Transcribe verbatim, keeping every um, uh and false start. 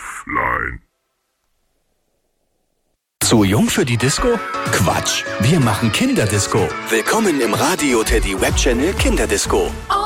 offline. Zu jung für die Disco? Quatsch, wir machen Kinderdisco. Willkommen im Radio Teddy Web Channel Kinderdisco.